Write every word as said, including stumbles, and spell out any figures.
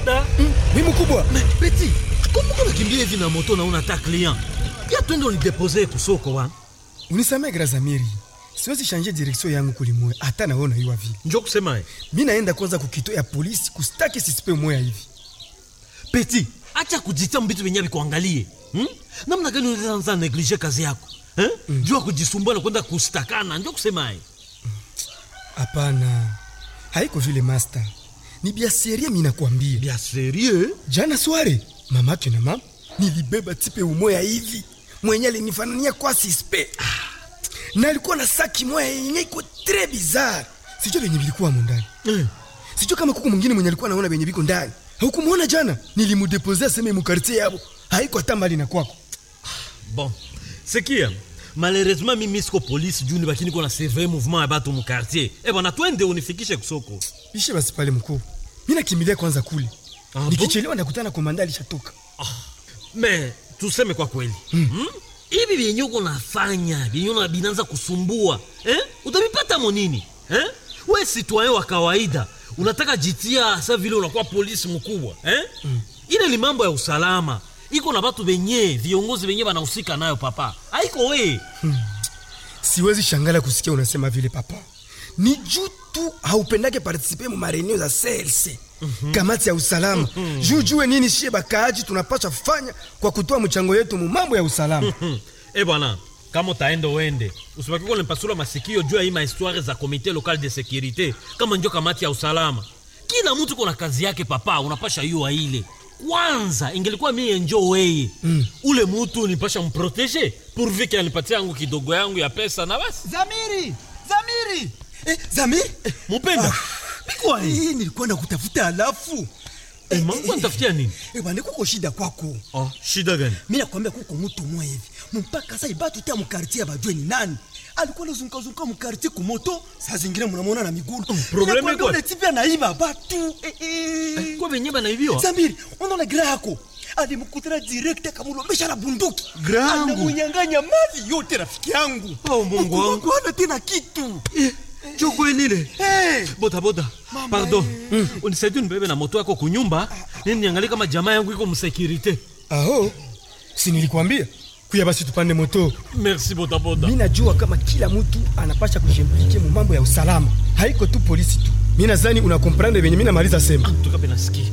boda. Mimi mkubwa. Petit, comment on kimbia hivi na moto na unata client? Ya twende ni déposer kusoko wa. Unisamee Grazamiri. Siwezi changer direction yangu kulimwe hata naona hiyo vile. Njoo kusema eh. Mimi naenda kwanza kukito ya polisi kustaki sisipe moya hivi. Petit, acha kujitia mbitu wenyewe kuangalie. Hmm? Namna gani unaanza negliger kazi yako? Eh? Mm. Jua kujisumbua na kwenda kustakana, njoo kusema eh. Hapana. Haiko vile master. Ni bia serie mimi nakwambia. Bia serie? Jana sware, mamake na mama nilibeba tipe umoya hivi. Mwenye alinifanania kwa sispe. Ah. Na alikuwa na saki moya yenye iko très bizarre. Sijui venye bilikuwa ndani. Mm. Sijui kama kuku mwingine mwenye alikuwa anaona venye biko ndani. Hukumuona jana? Nilimudepozea sema mu quartier yabo. Haiko hata mbali na kwako. Bon. Sikia. Malheureusement mimi siko police juu ni bakini kuna surveiller mouvement ya batu mu quartier. Eh bwana twende unifikishe kusoko. Ishe basi pale mkuu. Mimi nakimbilia kwanza kule. Ah, nikichelewa nakutana komanda alishatoka. Ah. Mais tuseme kwa kweli. Mm. Hmm? Hivi vyenye uko nafanya, vyenye unabinaanza kusumbua, eh? Utabipata monini? Eh? Wewe citoyen wa kawaida, unataka jitia sasa vile unakuwa polisi mkubwa, eh? Mm. Ile ni mambo ya usalama. Iko na watu wenye, viongozi wenye wanahusika nayo papa. Haiko wewe. Hmm. Siwezi shangala kusikia unasema vile papa. Ni juu tu haupendake participer mu mareneo za C L C. Mm-hmm. Kamati ya usalama. Mm-hmm. Juu jue nini shie bakaaji tunapaswa fanya kwa kutoa mchango yetu mu mambo ya usalama. Mm-hmm. Eh bwana, kama utaenda uende, usibaki kwa mpasula masikio juu ya hii histoire za comité local de sécurité, kama ndio kamati ya usalama. Kila mtu kuna kazi yake papa, unapasha yua ile. Kwanza ingelikuwa mimi enjo wewe. Mm. Ule mtu nipasha mprotéger pourvu qu'il anipatie yangu kidogo yangu ya pesa na basi. Zamiri! Zamiri! Eh, Zamiri? Eh, mupenda. Ah. Biko hii nilikuwa nakutafuta alafu. Eh, eh mama unatafutia nini? Eh, bwana kuko shida kwako. Oh, shida gani? Mimi nakwambia kuko mtu mmoja hivi. Mpaka sasa ibatu tia mkartie bajue ni nani. Alikuwa anazunguka zunguka mkartie ku moto, saa zingine mnamuona na miguu. Oh, problème kwa? Ile tipia naiba batu. Eh, eh. Eh, kwa benye bana hivyo? Zamiri, unaona gra yako. Alimkutana direct akamlombesha na bunduki. Grangu. Anamunyang'anya mali yote rafiki yangu. Oh, Mungu wangu. Hana tena kitu. Eh. Choko nile. Hey. Boda boda. Mama pardon. Mm. Unisaidie nibebe na moto yako kunyumba. Nini niangalie kama jamaa yangu iko msekirite. Aho. Si nilikwambia. Kuya basi tupande moto. Merci boda boda. Mimi najua kama kila mtu anapasha kushimplike mu mambo ya usalama. Haiko tu polisi tu. Mimi nadhani una comprendre venye mimi namaliza sema. Tuka penasikia.